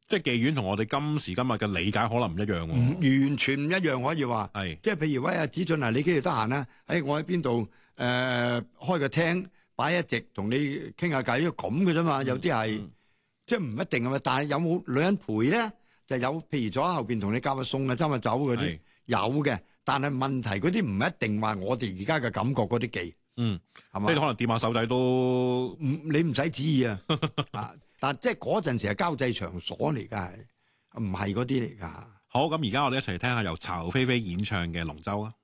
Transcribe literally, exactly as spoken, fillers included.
即係妓院同我哋今時今日嘅理解可能唔一樣喎、 唔完全唔一樣，可以話係即係譬如喂阿子俊啊，你幾時得閒啊？喺我喺邊度誒開個廳擺一席同你傾下偈，咁嘅啫嘛。有啲係、 嗯、 即係唔一定啊嘛。但係有冇女人陪咧？就有，譬如坐喺後邊同你夾下餸啊、斟下酒嗰啲有嘅。但係問題嗰啲唔一定話我哋而家嘅感覺嗰啲妓， 嗯係嘛？ 即係可能掂下手仔都唔你唔使旨意啊。啊！但即係嗰陣時係交際場所嚟㗎，係唔係嗰啲嚟㗎？ 好，咁而家我哋一齊聽下由巢菲菲演唱嘅《龍舟》啊！